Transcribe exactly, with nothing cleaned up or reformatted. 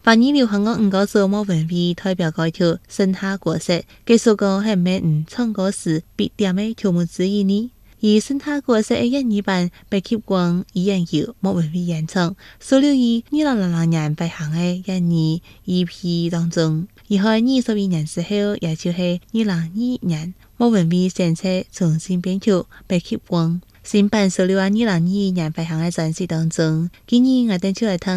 八二流行樂五個數莫文蔚代表歌曲《盛夏果實》，這首歌係咩唔唱歌時必點的條目之一呢？而《盛夏果實》嘅粵語版白啟光依然由莫文蔚演唱，收錄於二零零零年發行嘅粵語 E P 當中。而喺二十二年之後，也就是二零二一年，莫文蔚選擇重新編曲白啟光新版收錄喺二零二一年發行嘅專輯當中。今日我哋就來聽